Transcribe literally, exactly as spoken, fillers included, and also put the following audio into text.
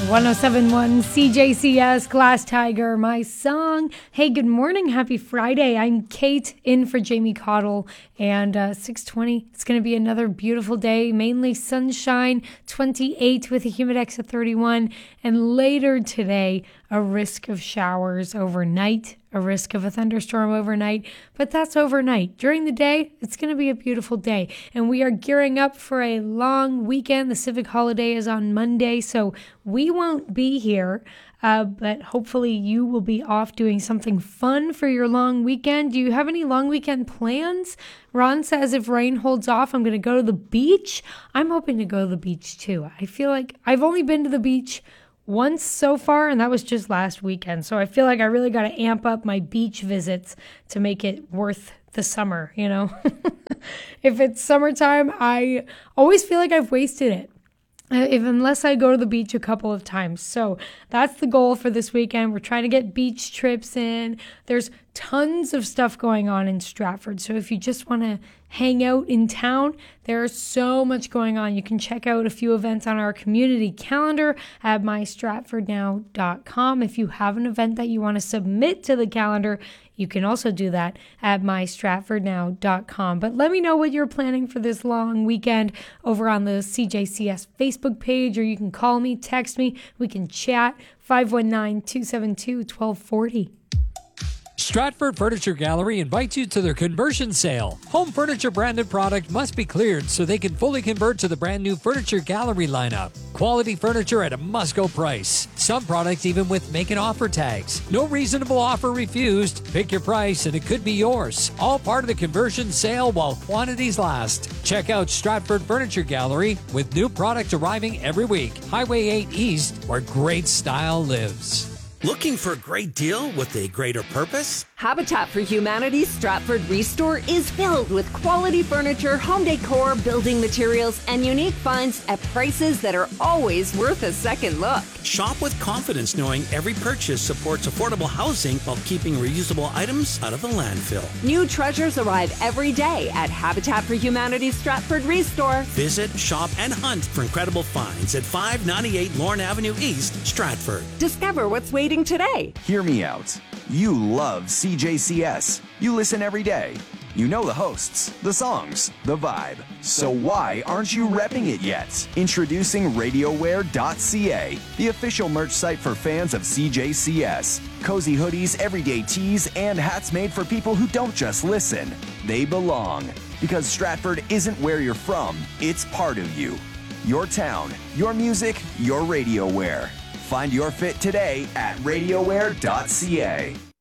one oh seven point one C J C S, Glass Tiger, my song. Hey, good morning. Happy Friday. I'm Kate, in for Jamie Cottle, and uh, six twenty. It's going to be another beautiful day, mainly sunshine, twenty-eight with a humidex of thirty-one, and later today, a risk of showers overnight, a risk of a thunderstorm overnight, but that's overnight. During the day, it's going to be a beautiful day, and we are gearing up for a long weekend. The civic holiday is on Monday, so we won't be here, uh, but hopefully you will be off doing something fun for your long weekend. Do you have any long weekend plans? Ron says if rain holds off, I'm going to go to the beach. I'm hoping to go to the beach too. I feel like I've only been to the beach once so far, and that was just last weekend. So I feel like I really got to amp up my beach visits to make it worth the summer, you know? If it's summertime, I always feel like I've wasted it. If unless I go to the beach a couple of times. So that's the goal for this weekend. We're trying to get beach trips in. There's tons of stuff going on in Stratford. So if you just want to hang out in town, there's so much going on. You can check out a few events on our community calendar at my stratford now dot com. If you have an event that you want to submit to the calendar, you can also do that at my stratford now dot com. But let me know what you're planning for this long weekend over on the C J C S Facebook page, or you can call me, text me. We can chat. five one nine, two seven two, one two four zero. Stratford Furniture Gallery invites you to their conversion sale. Home furniture branded product must be cleared so they can fully convert to the brand new Furniture Gallery lineup. Quality furniture at a must-go price. Some products even with make an offer tags. No reasonable offer refused. Pick your price and it could be yours. All part of the conversion sale while quantities last. Check out Stratford Furniture Gallery with new product arriving every week. Highway eight East, where great style lives. Looking for a great deal with a greater purpose? Habitat for Humanity's Stratford Restore is filled with quality furniture, home decor, building materials, and unique finds at prices that are always worth a second look. Shop with confidence knowing every purchase supports affordable housing while keeping reusable items out of the landfill. New treasures arrive every day at Habitat for Humanity's Stratford Restore. Visit, shop, and hunt for incredible finds at five ninety-eight Lorne Avenue East, Stratford. Discover what's waiting today. Hear me out. You love C J C S. You listen every day. You know the hosts, the songs, the vibe. So why aren't you repping it yet? Introducing radio wear dot c a, the official merch site for fans of C J C S. Cozy hoodies, everyday tees, and hats made for people who don't just listen. They belong. Because Stratford isn't where you're from, it's part of you. Your town, your music, your radio wear. Find your fit today at radio wear dot c a.